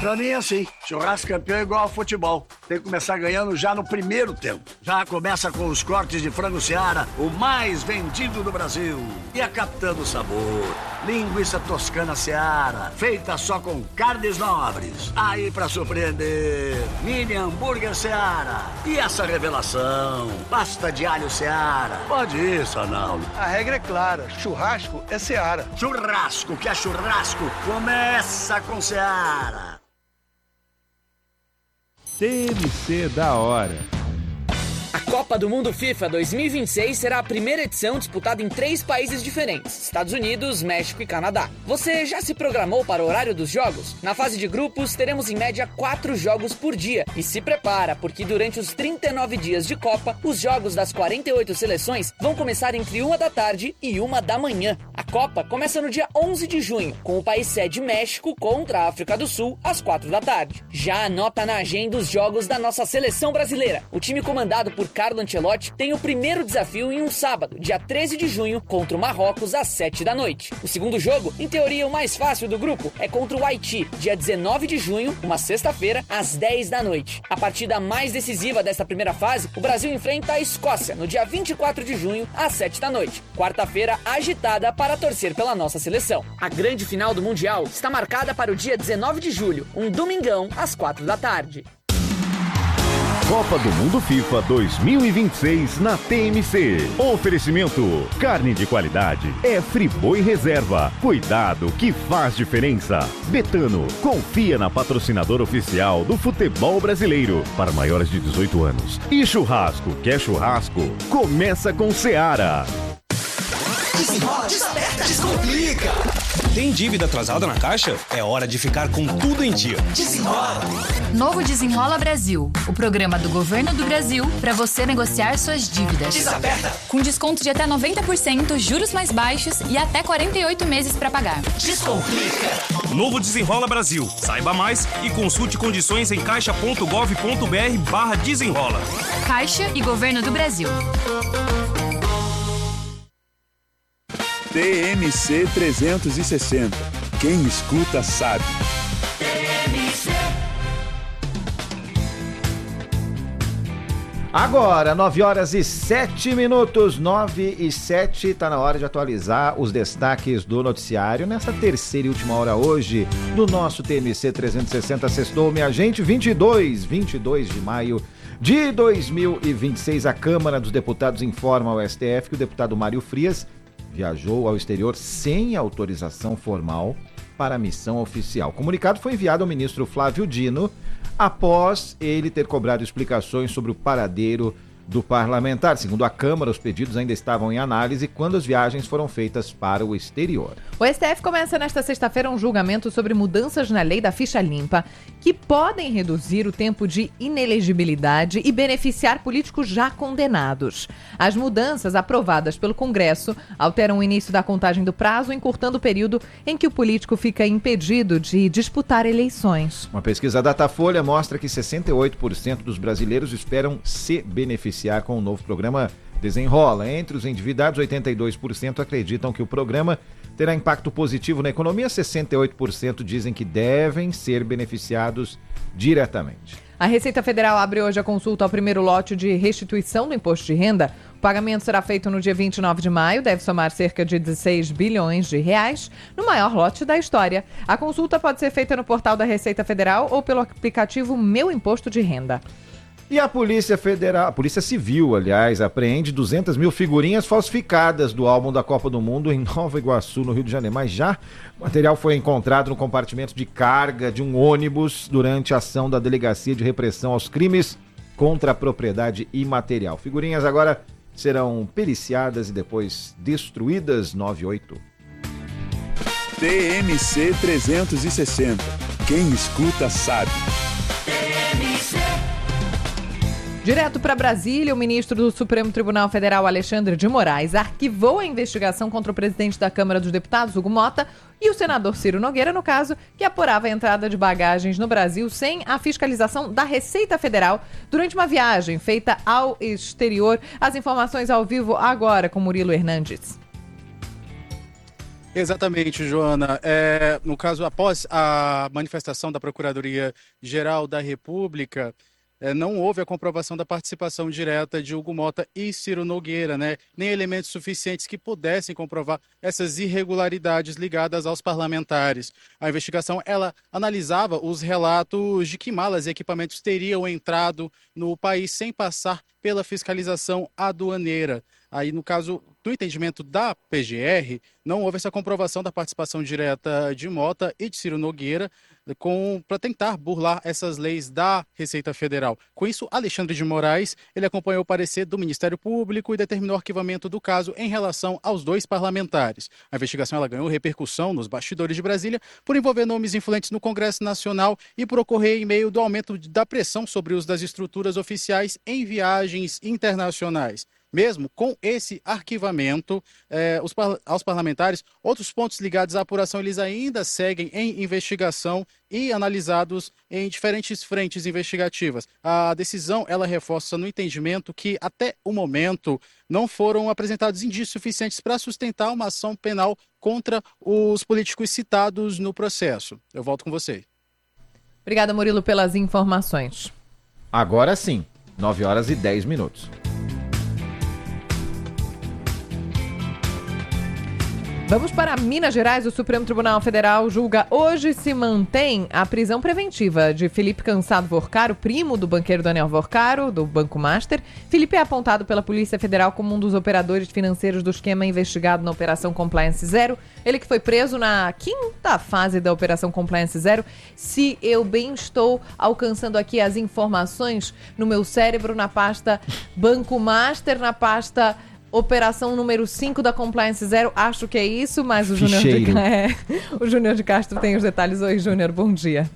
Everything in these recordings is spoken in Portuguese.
Pra mim, assim, churrasco campeão é igual ao futebol. Tem que começar ganhando já no primeiro tempo. Já começa com os cortes de frango Seara, o mais vendido do Brasil. E a Capitã do Sabor, linguiça toscana Seara, feita só com carnes nobres. Aí, pra surpreender, mini hambúrguer Seara. E essa revelação, pasta de alho Seara. Pode ir, Sanaldo. A regra é clara, churrasco é Seara. Churrasco que é churrasco, começa com Seara. TMC da hora. A Copa do Mundo FIFA 2026 será a primeira edição disputada em 3 países diferentes: Estados Unidos, México e Canadá. Você já se programou para o horário dos jogos? Na fase de grupos, teremos em média 4 jogos por dia. E se prepara, porque durante os 39 dias de Copa, os jogos das 48 seleções vão começar entre 1 da tarde e 1 da manhã. A Copa começa no dia 11 de junho, com o país sede México contra a África do Sul, às 4 da tarde. Já anota na agenda os jogos da nossa seleção brasileira. O time comandado por Carlo Ancelotti tem o primeiro desafio em um sábado, dia 13 de junho, contra o Marrocos, às 7 da noite. O segundo jogo, em teoria o mais fácil do grupo, é contra o Haiti, dia 19 de junho, uma sexta-feira, às 10 da noite. A partida mais decisiva desta primeira fase, o Brasil enfrenta a Escócia, no dia 24 de junho, às 7 da noite. Quarta-feira agitada para torcer pela nossa seleção. A grande final do Mundial está marcada para o dia 19 de julho, um domingão, às 4 da tarde. Copa do Mundo FIFA 2026 na TMC. Oferecimento: carne de qualidade é Friboi Reserva. Cuidado que faz diferença. Betano, confia na patrocinadora oficial do futebol brasileiro para maiores de 18 anos. E churrasco, quer churrasco? Começa com Seara. Desenrola, desaperta, descomplica. Tem dívida atrasada na Caixa? É hora de ficar com tudo em dia. Desenrola. Novo Desenrola Brasil, o programa do Governo do Brasil para você negociar suas dívidas. Desaperta. Com desconto de até 90%, juros mais baixos e até 48 meses para pagar. Descomplica. Novo Desenrola Brasil. Saiba mais e consulte condições em caixa.gov.br/desenrola. Caixa e Governo do Brasil. TMC 360. Quem escuta sabe. Agora, 9 horas e 7 minutos, 9 e 7, tá na hora de atualizar os destaques do noticiário nessa terceira e última hora hoje do nosso TMC 360. Sextou, minha gente, 22 de maio de 2026. A Câmara dos Deputados informa ao STF que o deputado Mário Frias viajou ao exterior sem autorização formal para a missão oficial. O comunicado foi enviado ao ministro Flávio Dino após ele ter cobrado explicações sobre o paradeiro do parlamentar. Segundo a Câmara, os pedidos ainda estavam em análise quando as viagens foram feitas para o exterior. O STF começa nesta sexta-feira um julgamento sobre mudanças na lei da ficha limpa que podem reduzir o tempo de inelegibilidade e beneficiar políticos já condenados. As mudanças aprovadas pelo Congresso alteram o início da contagem do prazo, encurtando o período em que o político fica impedido de disputar eleições. Uma pesquisa Datafolha mostra que 68% dos brasileiros esperam se beneficiar com o novo programa Desenrola. Entre os endividados, 82% acreditam que o programa terá impacto positivo na economia, 68% dizem que devem ser beneficiados diretamente. A Receita Federal abre hoje a consulta ao primeiro lote de restituição do imposto de renda. O pagamento será feito no dia 29 de maio, deve somar cerca de 16 bilhões de reais, no maior lote da história. A consulta pode ser feita no portal da Receita Federal ou pelo aplicativo Meu Imposto de Renda. E a Polícia Civil, aliás, apreende 200 mil figurinhas falsificadas do álbum da Copa do Mundo em Nova Iguaçu, no Rio de Janeiro. Mas já o material foi encontrado no compartimento de carga de um ônibus durante a ação da Delegacia de Repressão aos Crimes contra a Propriedade Imaterial. Figurinhas agora serão periciadas e depois destruídas. 98. TMC 360. Quem escuta sabe. Direto para Brasília, o ministro do Supremo Tribunal Federal, Alexandre de Moraes, arquivou a investigação contra o presidente da Câmara dos Deputados, Hugo Mota, e o senador Ciro Nogueira, no caso, que apurava a entrada de bagagens no Brasil sem a fiscalização da Receita Federal durante uma viagem feita ao exterior. As informações ao vivo agora com Murilo Hernandes. Exatamente, Joana. No caso, após a manifestação da Procuradoria-Geral da República, não houve a comprovação da participação direta de Hugo Mota e Ciro Nogueira, né? Nem elementos suficientes que pudessem comprovar essas irregularidades ligadas aos parlamentares. A investigação, ela analisava os relatos de que malas e equipamentos teriam entrado no país sem passar pela fiscalização aduaneira. Aí, no caso do entendimento da PGR, não houve essa comprovação da participação direta de Mota e de Ciro Nogueira para tentar burlar essas leis da Receita Federal. Com isso, Alexandre de Moraes, ele acompanhou o parecer do Ministério Público e determinou o arquivamento do caso em relação aos 2 parlamentares. A investigação ela ganhou repercussão nos bastidores de Brasília por envolver nomes influentes no Congresso Nacional e por ocorrer em meio do aumento da pressão sobre o uso das estruturas oficiais em viagens internacionais. Mesmo com esse arquivamento aos parlamentares, outros pontos ligados à apuração eles ainda seguem em investigação e analisados em diferentes frentes investigativas. A decisão ela reforça no entendimento que até o momento não foram apresentados indícios suficientes para sustentar uma ação penal contra os políticos citados no processo. Eu volto com você. Obrigada, Murilo, pelas informações. Agora sim, 9h10. Vamos para Minas Gerais. O Supremo Tribunal Federal julga hoje se mantém a prisão preventiva de Felipe Cansado Vorcaro, primo do banqueiro Daniel Vorcaro, do Banco Master. Felipe é apontado pela Polícia Federal como um dos operadores financeiros do esquema investigado na Operação Compliance Zero. Ele que foi preso na 5ª fase da Operação Compliance Zero. Se eu bem estou alcançando aqui as informações no meu cérebro, na pasta Banco Master, na pasta Operação número 5 da Compliance Zero, acho que é isso, mas o Júnior de Castro tem os detalhes. Oi, Júnior, bom dia.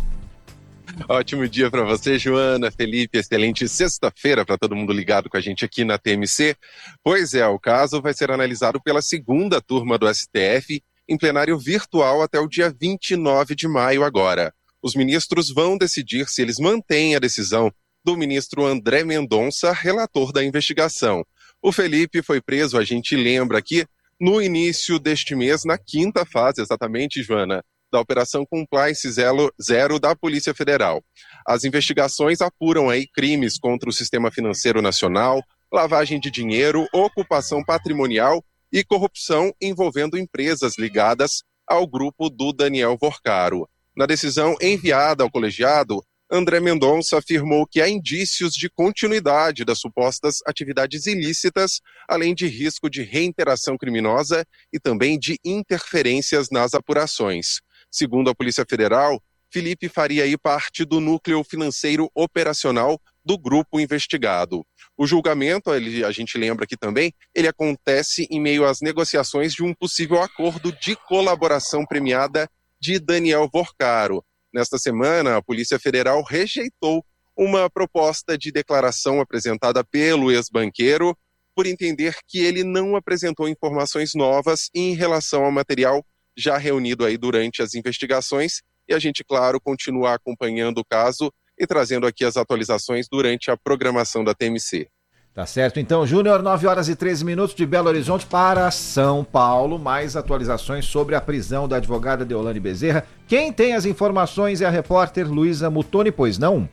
Ótimo dia para você, Joana, Felipe, excelente sexta-feira para todo mundo ligado com a gente aqui na TMC. Pois é, o caso vai ser analisado pela 2ª turma do STF em plenário virtual até o dia 29 de maio agora. Os ministros vão decidir se eles mantêm a decisão do ministro André Mendonça, relator da investigação. O Felipe foi preso, a gente lembra aqui, no início deste mês, na 5ª fase, exatamente, Joana, da Operação Compliance Zero da Polícia Federal. As investigações apuram aí crimes contra o sistema financeiro nacional, lavagem de dinheiro, ocupação patrimonial e corrupção envolvendo empresas ligadas ao grupo do Daniel Vorcaro. Na decisão enviada ao colegiado, André Mendonça afirmou que há indícios de continuidade das supostas atividades ilícitas, além de risco de reiteração criminosa e também de interferências nas apurações. Segundo a Polícia Federal, Felipe faria aí parte do núcleo financeiro operacional do grupo investigado. O julgamento, a gente lembra aqui também, ele acontece em meio às negociações de um possível acordo de colaboração premiada de Daniel Vorcaro. Nesta semana, a Polícia Federal rejeitou uma proposta de declaração apresentada pelo ex-banqueiro por entender que ele não apresentou informações novas em relação ao material já reunido aí durante as investigações. E a gente, claro, continua acompanhando o caso e trazendo aqui as atualizações durante a programação da TMC. Tá certo, então, Júnior, 9h13 de Belo Horizonte para São Paulo. Mais atualizações sobre a prisão da advogada Deolane Bezerra. Quem tem as informações é a repórter Luísa Mutoni, pois não?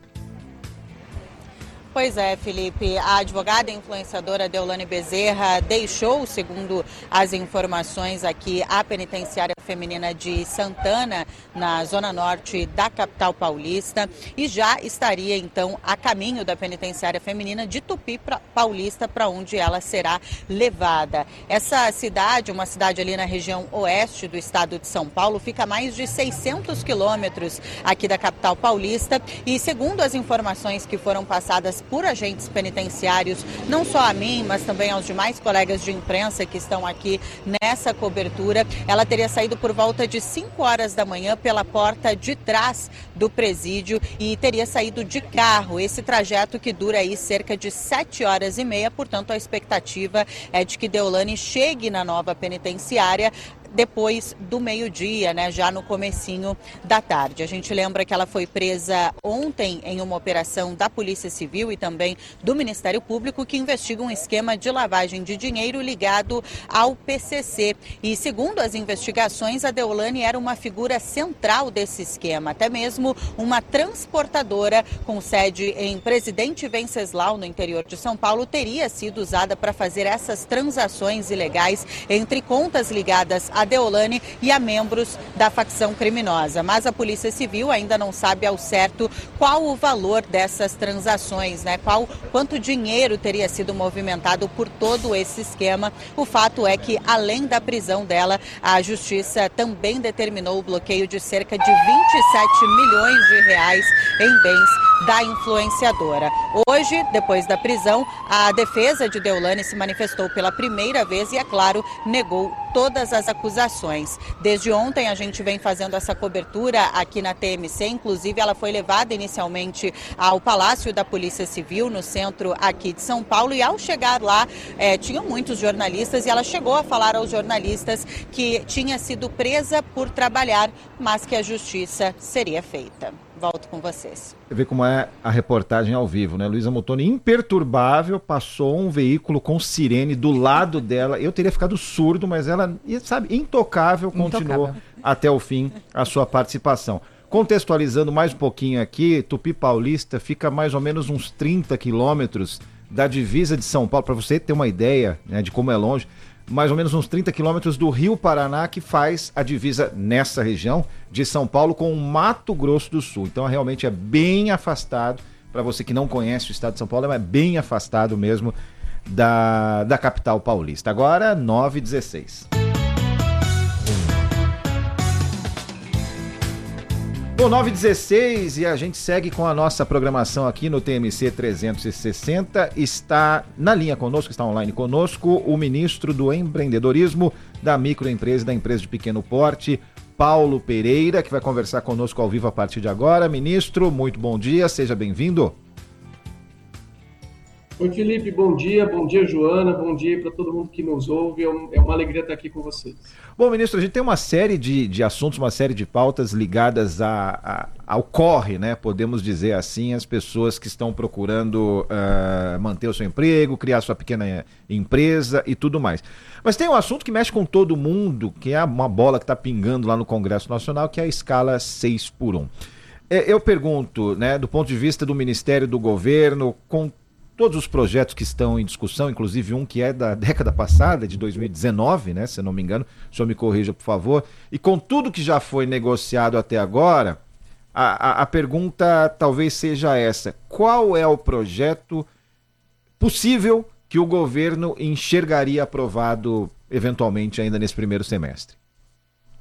Pois é, Felipe, a advogada e influenciadora Deolane Bezerra deixou, segundo as informações aqui, a penitenciária feminina de Santana, na zona norte da capital paulista, e já estaria, então, a caminho da penitenciária feminina de Tupi Paulista, para onde ela será levada. Essa cidade, uma cidade ali na região oeste do estado de São Paulo, fica a mais de 600 quilômetros aqui da capital paulista, e segundo as informações que foram passadas por agentes penitenciários, não só a mim, mas também aos demais colegas de imprensa que estão aqui nessa cobertura, ela teria saído por volta de 5 horas da manhã pela porta de trás do presídio e teria saído de carro. Esse trajeto que dura aí cerca de 7h30, portanto a expectativa é de que Deolane chegue na nova penitenciária depois do meio-dia, né, já no comecinho da tarde. A gente lembra que ela foi presa ontem em uma operação da Polícia Civil e também do Ministério Público, que investiga um esquema de lavagem de dinheiro ligado ao PCC. E segundo as investigações, a Deolane era uma figura central desse esquema, até mesmo uma transportadora com sede em Presidente Venceslau, no interior de São Paulo, teria sido usada para fazer essas transações ilegais entre contas ligadas a Deolane e a membros da facção criminosa. Mas a Polícia Civil ainda não sabe ao certo qual o valor dessas transações, né? Quanto dinheiro teria sido movimentado por todo esse esquema. O fato é que, além da prisão dela, a Justiça também determinou o bloqueio de cerca de 27 milhões de reais em bens da influenciadora. Hoje, depois da prisão, a defesa de Deolane se manifestou pela primeira vez e, é claro, negou todas as acusações. Desde ontem a gente vem fazendo essa cobertura aqui na TMC, inclusive ela foi levada inicialmente ao Palácio da Polícia Civil, no centro aqui de São Paulo, e ao chegar lá, tinham muitos jornalistas e ela chegou a falar aos jornalistas que tinha sido presa por trabalhar, mas que a justiça seria feita. Volto com vocês. Você vê como é a reportagem ao vivo, né? Luísa Muttoni, imperturbável, passou um veículo com sirene do lado dela. Eu teria ficado surdo, mas ela, sabe, intocável, continuou até o fim a sua participação. Contextualizando mais um pouquinho aqui, Tupi Paulista fica mais ou menos uns 30 quilômetros da divisa de São Paulo, para você ter uma ideia, né, de como é longe. Mais ou menos uns 30 quilômetros do Rio Paraná, que faz a divisa nessa região de São Paulo com o Mato Grosso do Sul. Então realmente é bem afastado, para você que não conhece o estado de São Paulo, é bem afastado mesmo da capital paulista. Agora 9h16. Bom, 9h16 e a gente segue com a nossa programação aqui no TMC 360. Está na linha conosco, está online conosco, o ministro do Empreendedorismo, da Microempresa e da Empresa de Pequeno Porte, Paulo Pereira, que vai conversar conosco ao vivo a partir de agora. Ministro, muito bom dia, seja bem-vindo. Oi, Felipe, bom dia, Joana, bom dia para todo mundo que nos ouve, é uma alegria estar aqui com vocês. Bom, ministro, a gente tem uma série de assuntos, uma série de pautas ligadas ao corre, né? Podemos dizer assim, as pessoas que estão procurando manter o seu emprego, criar sua pequena empresa e tudo mais. Mas tem um assunto que mexe com todo mundo, que é uma bola que está pingando lá no Congresso Nacional, que é a escala 6x1. Eu pergunto, né, do ponto de vista do Ministério, do Governo, com todos os projetos que estão em discussão, inclusive um que é da década passada, de 2019, né, se eu não me engano, o senhor me corrija, por favor, e com tudo que já foi negociado até agora, a pergunta talvez seja essa: qual é o projeto possível que o governo enxergaria aprovado eventualmente ainda nesse primeiro semestre?